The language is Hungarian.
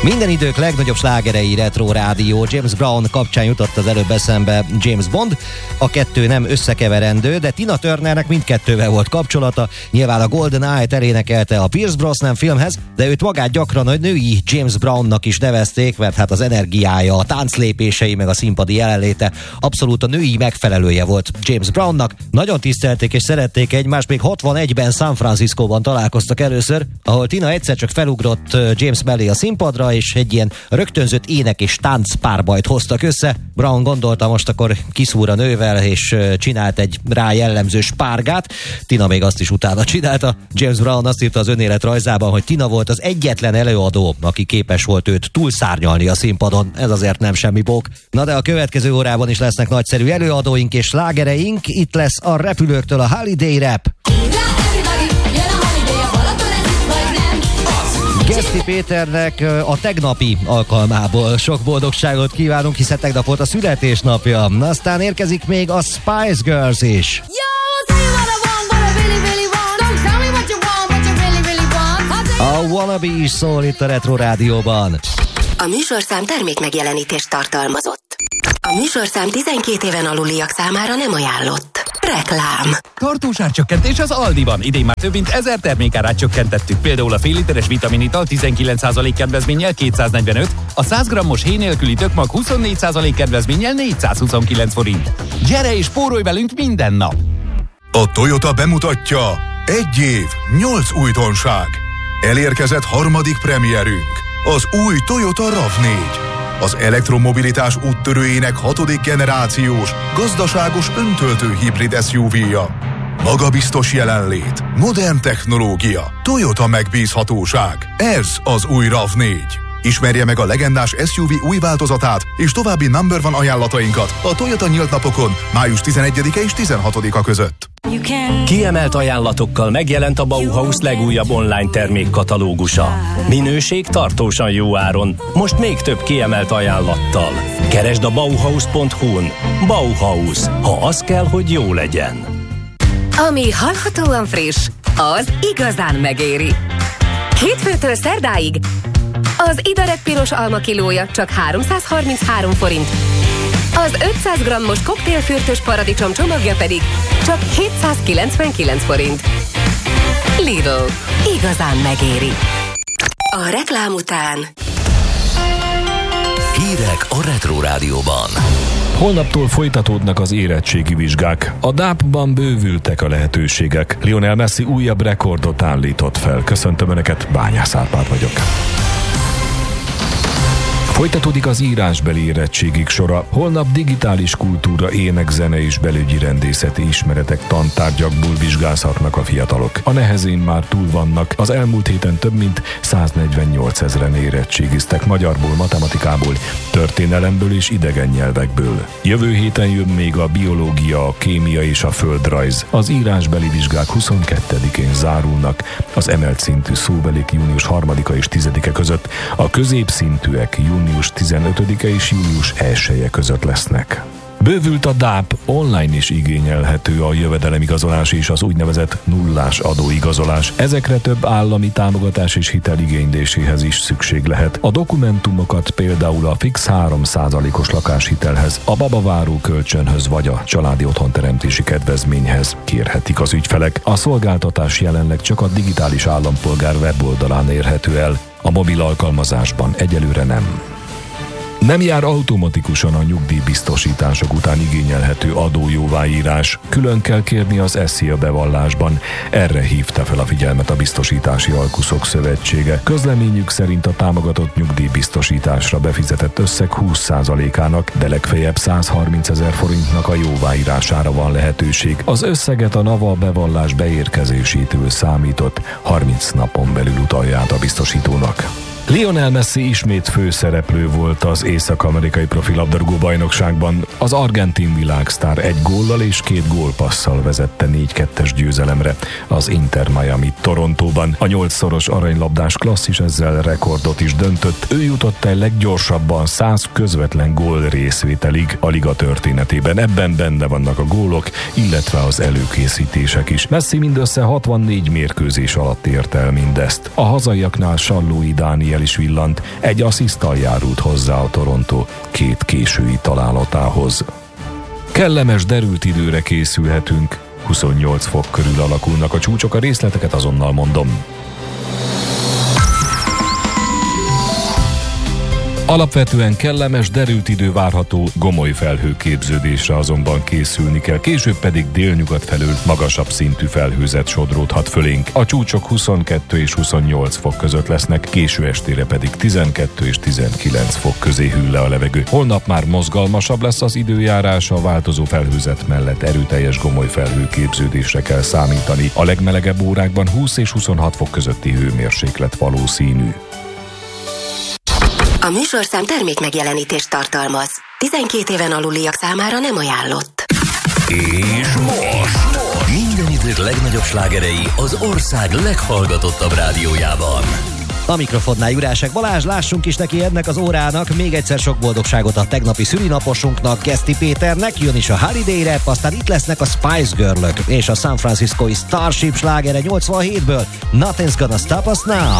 Minden idők legnagyobb slágerei Retro Rádió. James Brown kapcsán jutott az előbb eszembe James Bond. A kettő nem összekeverendő, de Tina Turnernek mindkettővel volt kapcsolata. Nyilván a Golden Eye-t elénekelte a Pierce Brosnan filmhez, de őt magát gyakran a női James Brownnak is nevezték, mert hát az energiája, a tánclépései meg a színpadi jelenléte abszolút a női megfelelője volt James Brownnak. Nagyon tisztelték és szerették egymást, még 61-ben San Franciscóban találkoztak először, ahol Tina egyszer csak felugrott James mellé a színpadra, és egy ilyen rögtönzött ének és tánc párbajt hoztak össze. Brown gondolta, most akkor kiszúr a nővel, és csinált egy rá jellemző spárgát. Tina még azt is utána csinálta. James Brown azt írta az önéletrajzában, hogy Tina volt az egyetlen előadó, aki képes volt őt túlszárnyalni a színpadon. Ez azért nem semmi bók. Na de a következő órában is lesznek nagyszerű előadóink és slágereink. Itt lesz a repülőktől a Holiday Rap. Geszti Péternek a tegnapi alkalmából sok boldogságot kívánunk, hiszen tegnap volt a születésnapja. Aztán érkezik még a Spice Girls is. A Wannabe is szól itt a Retro Rádióban. A műsorszám termékmegjelenítést tartalmazott. A műsorszám 12 éven aluliak számára nem ajánlott. Reklám. Tartós árcsökkentés az Aldiban. Idén már több mint 1000 termékárát csökkentettük. Például a fél literes vitaminital 19% kedvezménnyel 245, a 100 g-os héj nélküli tökmag 24% kedvezménnyel 429 forint. Gyere és spórolj velünk minden nap! A Toyota bemutatja: 1 év, 8 újdonság. Elérkezett harmadik premierünk, az új Toyota RAV4. Az elektromobilitás úttörőjének 6. generációs, gazdaságos öntöltő hibrid SUV-ja. Magabiztos jelenlét, modern technológia, Toyota megbízhatóság. Ez az új RAV4. Ismerje meg a legendás SUV új változatát és további number one ajánlatainkat a Toyota nyílt napokon május 11-e és 16-a között. Kiemelt ajánlatokkal megjelent a Bauhaus legújabb online termékkatalógusa. Minőség tartósan jó áron, most még több kiemelt ajánlattal. Keresd a Bauhaus.hu-n. Bauhaus, ha az kell, hogy jó legyen. Ami hallhatóan friss, az igazán megéri. Hétfőtől szerdáig az Idarek piros alma kilója csak 333 forint. Az 500 g-os koktélfürtös paradicsom csomagja pedig csak 799 forint. Lidl. Igazán megéri. A reklám után hírek a Retro Rádióban. Holnaptól folytatódnak az érettségi vizsgák. A DAP-ban bővültek a lehetőségek. Lionel Messi újabb rekordot állított fel. Köszöntöm Önöket, Bányász Árpád vagyok. Folytatódik az írásbeli érettségig sora. Holnap digitális kultúra, ének, zene és belügyi rendészeti ismeretek tantárgyakból vizsgázhatnak a fiatalok. A nehezén már túl vannak. Az elmúlt héten több mint 148 000-en érettségiztek magyarból, matematikából, történelemből és idegen nyelvekből. Jövő héten jön még a biológia, a kémia és a földrajz. Az írásbeli vizsgák 22-én zárulnak. Az emelt szintű szóbelik június 3-a és 10-e között, a középszintűek június 15-e és július 1-e között lesznek. Bővült a DAP, online is igényelhető a jövedelemigazolás és az úgynevezett nullás adóigazolás. Ezekre több állami támogatás és hitel igényléséhez is szükség lehet. A dokumentumokat például a fix 3%-os lakáshitelhez, a babaváró kölcsönhöz vagy a családi otthonteremtési kedvezményhez kérhetik az ügyfelek. A szolgáltatás jelenleg csak a digitális állampolgár weboldalán érhető el, a mobil alkalmazásban egyelőre nem. Nem jár automatikusan a nyugdíjbiztosítások után igényelhető adójóváírás. Külön kell kérni az SZIA bevallásban. Erre hívta fel a figyelmet a Biztosítási Alkuszok Szövetsége. Közleményük szerint a támogatott nyugdíjbiztosításra befizetett összeg 20%-ának, de legfeljebb 130 000 forintnak a jóváírására van lehetőség. Az összeget a NAVA bevallás beérkezésétől számított 30 napon belül utalja át a biztosítónak. Lionel Messi ismét főszereplő volt az észak-amerikai profi labdarúgó bajnokságban. Az argentin világsztár 1 góllal és 2 gólpasszal vezette 4-2-es győzelemre az Inter Miami Torontóban. A 8-szoros aranylabdás klasszis ezzel rekordot is döntött. Ő jutott el leggyorsabban 100 közvetlen gól részvételig a liga történetében. Ebben benne vannak a gólok, illetve az előkészítések is. Messi mindössze 64 mérkőzés alatt ért el mindezt. A hazaiaknál Sallói Dániel is villant, egy assziszttal járult hozzá a Toronto 2 késői találatához. Kellemes, derült időre készülhetünk, 28 fok körül alakulnak a csúcsok, a részleteket azonnal mondom. Alapvetően kellemes, derült idő várható, gomoly felhőképződésre azonban készülni kell, később pedig délnyugat felől magasabb szintű felhőzet sodródhat fölénk. A csúcsok 22 és 28 fok között lesznek, késő estére pedig 12 és 19 fok közé hűl le a levegő. Holnap már mozgalmasabb lesz az időjárás, a változó felhőzet mellett erőteljes gomoly felhőképződésre kell számítani. A legmelegebb órákban 20 és 26 fok közötti hőmérséklet valószínű. A műsorszám termék megjelenítést tartalmaz. 12 éven aluliak számára nem ajánlott. És most minden idők legnagyobb slágerei az ország leghallgatottabb rádiójában. A mikrofonnál Jurásek Balázs, lássunk is neki ennek az órának. Még egyszer sok boldogságot a tegnapi szülinaposunknak, Geszti Péternek, jön is a Holiday Rap, aztán itt lesznek a Spice Girl-ök és a San Franciscoi Starship slágere 87-ből, Nothing's Gonna Stop Us Now.